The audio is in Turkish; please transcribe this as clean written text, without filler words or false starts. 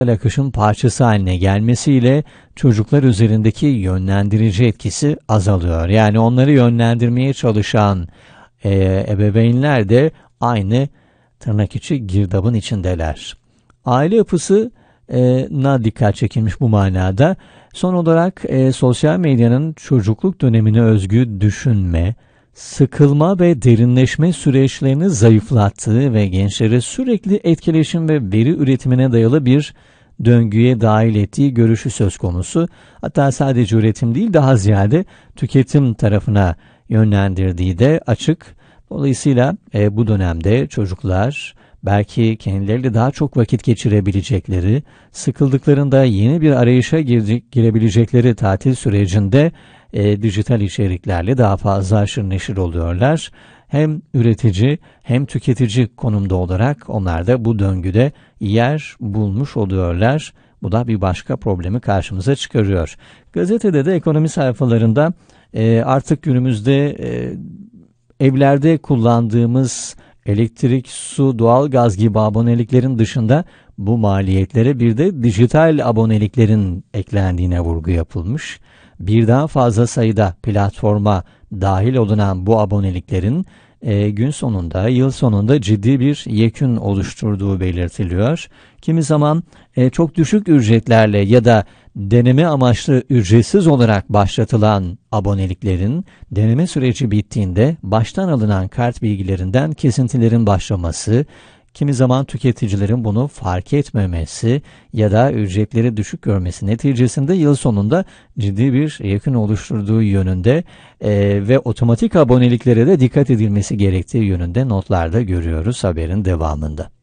akışın parçası haline gelmesiyle çocuklar üzerindeki yönlendirici etkisi azalıyor. Yani onları yönlendirmeye çalışan ebeveynler de aynı tırnak içi girdabın içindeler. Aile yapısına dikkat çekilmiş bu manada. Son olarak sosyal medyanın çocukluk dönemine özgü düşünme, sıkılma ve derinleşme süreçlerini zayıflattığı ve gençlere sürekli etkileşim ve veri üretimine dayalı bir döngüye dahil ettiği görüşü söz konusu. Hatta sadece üretim değil, daha ziyade tüketim tarafına yönlendirdiği de açık. Dolayısıyla bu dönemde çocuklar belki kendileriyle daha çok vakit geçirebilecekleri, sıkıldıklarında yeni bir arayışa girebilecekleri tatil sürecinde dijital içeriklerle daha fazla aşırı neşir oluyorlar. Hem üretici hem tüketici konumda olarak onlar da bu döngüde yer bulmuş oluyorlar. Bu da bir başka problemi karşımıza çıkarıyor. Gazetede de ekonomi sayfalarında artık günümüzde evlerde kullandığımız elektrik, su, doğalgaz gibi aboneliklerin dışında bu maliyetlere bir de dijital aboneliklerin eklendiğine vurgu yapılmış. Birden fazla sayıda platforma dahil olunan bu aboneliklerin gün sonunda, yıl sonunda ciddi bir yekün oluşturduğu belirtiliyor. Kimi zaman çok düşük ücretlerle ya da deneme amaçlı ücretsiz olarak başlatılan aboneliklerin deneme süreci bittiğinde baştan alınan kart bilgilerinden kesintilerin başlaması, kimi zaman tüketicilerin bunu fark etmemesi ya da ücretleri düşük görmesi neticesinde yıl sonunda ciddi bir yekün oluşturduğu yönünde ve otomatik aboneliklere de dikkat edilmesi gerektiği yönünde notlarda görüyoruz haberin devamında.